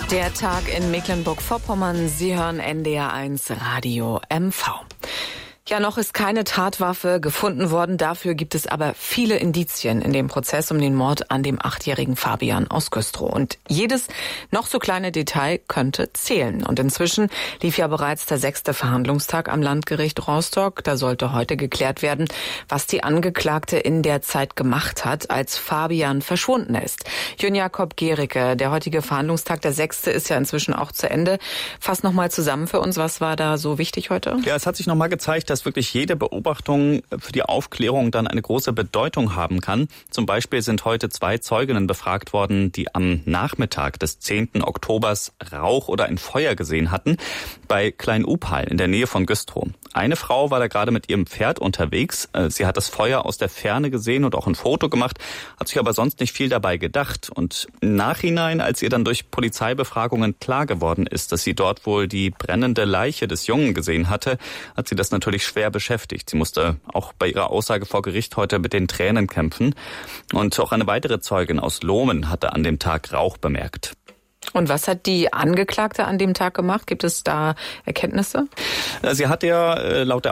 Der Tag in Mecklenburg-Vorpommern. Sie hören NDR1 Radio MV. Ja, noch ist keine Tatwaffe gefunden worden. Dafür gibt es aber viele Indizien in dem Prozess um den Mord an dem 8-jährigen Fabian aus Güstrow. Und jedes noch so kleine Detail könnte zählen. Und inzwischen lief ja bereits der 6. Verhandlungstag am Landgericht Rostock. Da sollte heute geklärt werden, was die Angeklagte in der Zeit gemacht hat, als Fabian verschwunden ist. Jön Jakob Gericke, der heutige Verhandlungstag, der 6. ist ja inzwischen auch zu Ende. Fass noch mal zusammen für uns, was war da so wichtig heute? Ja, es hat sich noch mal gezeigt, dass wirklich jede Beobachtung für die Aufklärung dann eine große Bedeutung haben kann. Zum Beispiel sind heute 2 Zeuginnen befragt worden, die am Nachmittag des 10. Oktobers Rauch oder ein Feuer gesehen hatten bei Klein-Upal in der Nähe von Güstrow. Eine Frau war da gerade mit ihrem Pferd unterwegs. Sie hat das Feuer aus der Ferne gesehen und auch ein Foto gemacht, hat sich aber sonst nicht viel dabei gedacht. Und im Nachhinein, als ihr dann durch Polizeibefragungen klar geworden ist, dass sie dort wohl die brennende Leiche des Jungen gesehen hatte, hat sie das natürlich schwer beschäftigt. Sie musste auch bei ihrer Aussage vor Gericht heute mit den Tränen kämpfen. Und auch eine weitere Zeugin aus Lohmen hatte an dem Tag Rauch bemerkt. Und was hat die Angeklagte an dem Tag gemacht? Gibt es da Erkenntnisse? Sie hat ja laut der